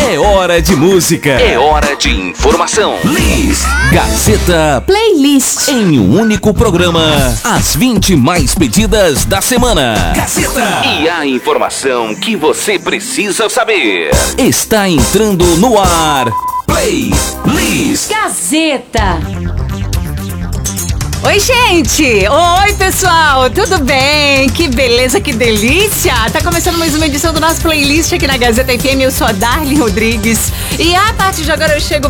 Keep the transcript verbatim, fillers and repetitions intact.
É hora de música. É hora de informação. Liz, Gazeta Playlist. Em um único programa, as vinte mais pedidas da semana. Gazeta. E a informação que você precisa saber. Está entrando no ar. Playlist Gazeta. Oi, gente! Oi, pessoal! Tudo bem? Que beleza, que delícia! Tá começando mais uma edição do nosso playlist aqui na Gazeta F M. Eu sou a Darlene Rodrigues. E a partir de agora eu chego